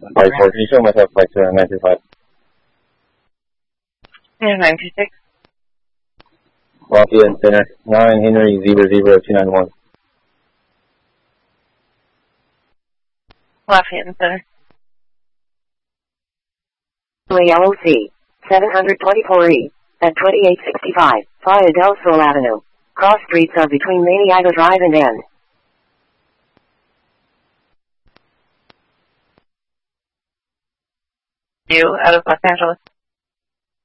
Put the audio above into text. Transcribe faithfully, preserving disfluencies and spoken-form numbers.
Flight four, can you show myself flight two nine two five? Yeah, nine two six. Lafayette Center, nine Henry zero zero two nine one. Lafayette Center. Yellow C, seven twenty-four E, at twenty-eight sixty-five, via Del Sol Avenue. Cross streets are between Maniago Drive and N. You out of Los Angeles.